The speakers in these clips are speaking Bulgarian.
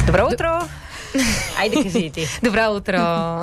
Добро утро! Айде, кажи и ти. Добро утро!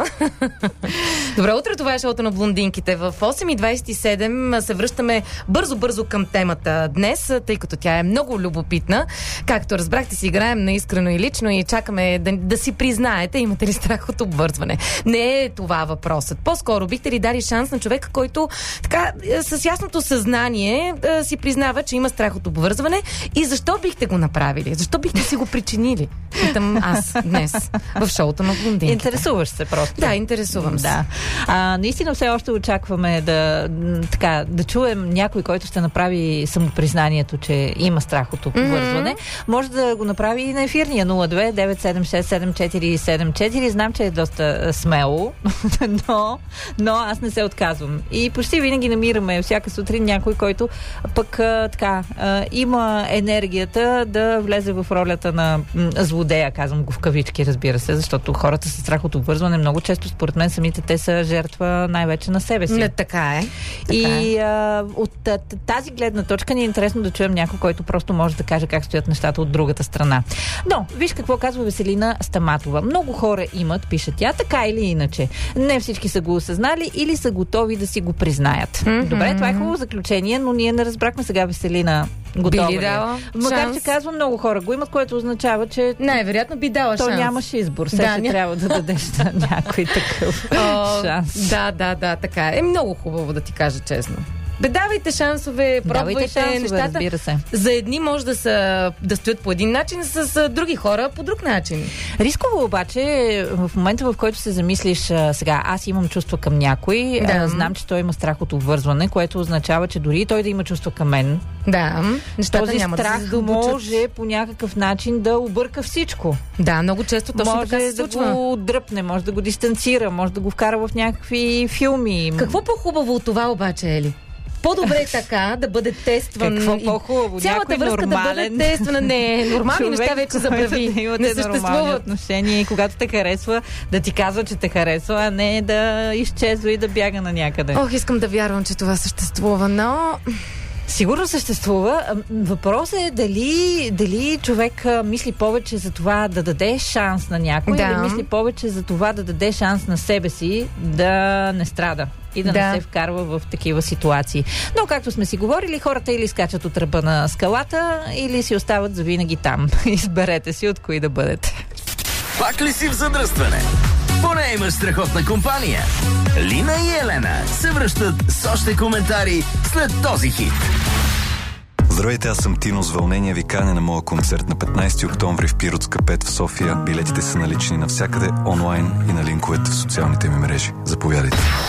Добро утро, това е шоуто на блондинките. В 8:27 се връщаме бързо към темата днес, тъй като тя е много любопитна. Както разбрахте, си играем на искрено и лично и чакаме да си признаете, имате ли страх от обвързване. Не е това въпросът. По-скоро бихте ли дали шанс на човека, който така с ясното съзнание си признава, че има страх от обвързване, и защо бихте го направили? Защо бихте си го причинили? Питам аз днес в шоуто на блондинките. Интересуваш се просто. Да, интересувам се. Да. Наистина все още очакваме да чуем някой, който ще направи самопризнанието, че има страх от обвързване. Може да го направи и на ефирния 02-976-7474. Знам, че е доста смело, но аз не се отказвам. И почти винаги намираме всяка сутрин някой, който пък има енергията да влезе в ролята на злодея, казвам го в кавички, разбира се, защото хората с страх от обвързване много често, според мен, самите те са жертва най-вече на себе си. Не, така е. От тази гледна точка ни е интересно да чуем някой, който просто може да каже как стоят нещата от другата страна. Но, виж какво казва Веселина Стаматова. Много хора имат, пише тя, така или иначе. Не всички са го осъзнали или са готови да си го признаят. Добре, това е хубаво заключение, но ние не разбрахме сега, Веселина, готова ли е? Макар, че казва, много хора го имат, което означава, че най-вероятно би дала шанс. Нямаш избор. Сега трябва да дадеш на някой такъв шанс. Да, така е. Много хубаво, да ти кажа честно. Давайте шансове, пробвайте нещата. Разбира се. За едни може да стоят по един начин, с други хора по друг начин. Рисково обаче, в момента, в който се замислиш, сега аз имам чувства към някой, знам, че той има страх от обвързване, което означава, че дори той да има чувства към мен, този страх може по някакъв начин да обърка всичко. Да, много често точно може така се случва. Да го дръпне, може да го дистанцира, може да го вкара в някакви филми. Какво по-хубаво от това обаче, Ели? По-добре е така да бъде тестван. Какво по-хубаво? Цялата връзка нормален, да бъде тествана. Не, нормални неща вече забрави. Не съществуват отношения, когато те харесва, да ти казва, че те харесва, а не да изчезва и да бяга на някъде. Искам да вярвам, че това съществува, но... Сигурно съществува. Въпрос е дали човек мисли повече за това да даде шанс на някой, или мисли повече за това да даде шанс на себе си да не страда и да не се вкарва в такива ситуации. Но, както сме си говорили, хората или скачат от ръба на скалата, или си остават завинаги там. Изберете си от кои да бъдете. Пак ли си в задръстване? Поне имаш страхотна компания. Лина и Елена се връщат с още коментари след този хит. Здравейте, аз съм Тино. С вълнение ви каня на моя концерт на 15 октомври в Пиротска 5 в София. Билетите са налични навсякъде онлайн и на линковете в социалните ми мрежи. Заповядайте.